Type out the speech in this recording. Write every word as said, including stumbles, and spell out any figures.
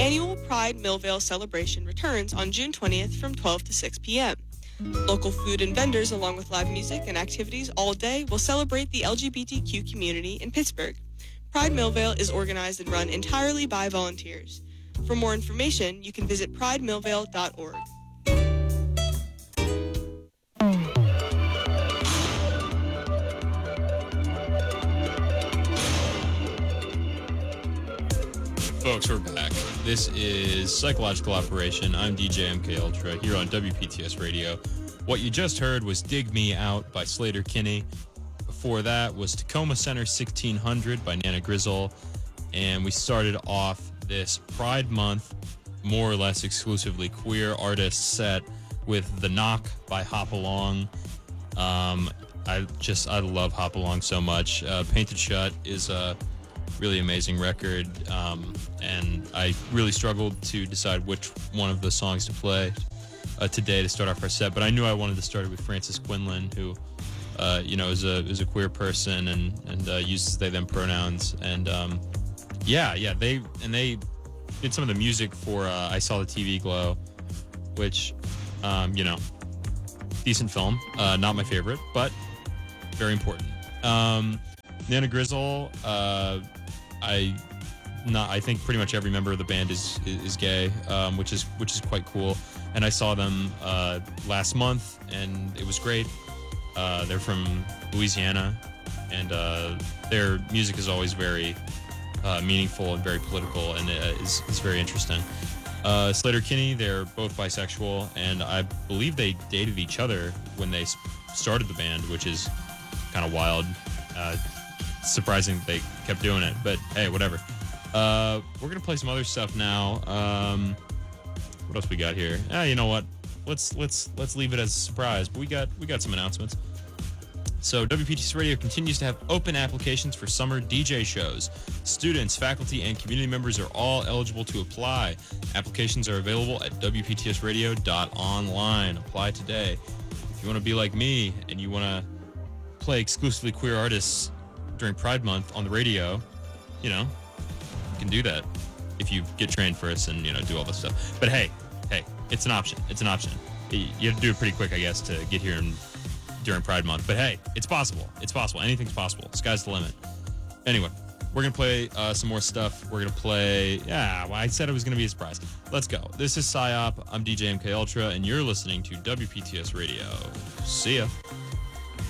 annual Pride Millvale celebration returns on June twentieth from twelve to six p.m. Local food and vendors, along with live music and activities all day, will celebrate the L G B T Q community in Pittsburgh. Pride Millvale is organized and run entirely by volunteers. For more information, you can visit pride millvale dot org. Folks, we're back. This is Psychological Operation. I'm D J M K Ultra here on W P T S Radio. What you just heard was Dig Me Out by Sleater-Kinney. Before that was Tacoma Center sixteen hundred by Nana Grizzle. And we started off this Pride Month, more or less exclusively queer artist set with The Knock by Hop Along. Um, I just, I love Hop Along so much. Uh, Painted Shut is a really amazing record, um, and I really struggled to decide which one of the songs to play uh, today to start off our set, but I knew I wanted to start it with Frances Quinlan, who, uh, you know, is a is a queer person and, and uh, uses they-them pronouns, and um, yeah, yeah, they, and they did some of the music for uh, I Saw the T V Glow, which, um, you know, decent film, uh, not my favorite, but very important. Um, Nana Grizzle, uh, I not I think pretty much every member of the band is is, is gay, um, which is which is quite cool. And I saw them uh, last month, and it was great. Uh, they're from Louisiana, and uh, their music is always very uh, meaningful and very political, and it is it's very interesting. Uh, Sleater-Kinney, they're both bisexual, and I believe they dated each other when they started the band, which is kind of wild. Uh, surprising they kept doing it, but hey, whatever. Uh, we're gonna play some other stuff now. Um, what else we got here? Ah, you know what? Let's let's let's leave it as a surprise. But we got we got some announcements. So W P T S Radio continues to have open applications for summer D J shows. Students, faculty, and community members are all eligible to apply. Applications are available at w p t s radio dot online. Apply today. If you want to be like me and you want to play exclusively queer artists during Pride Month on the radio, you know, you can do that if you get trained first and, you know, do all this stuff. But hey, hey, it's an option. It's an option. You have to do it pretty quick, I guess, to get here in, during Pride Month. But hey, it's possible. It's possible. Anything's possible. Sky's the limit. Anyway, we're going to play uh, some more stuff. We're going to play, yeah, well, I said it was going to be a surprise. Let's go. This is Psyop. I'm D J M K Ultra, and you're listening to W P T S Radio. See ya.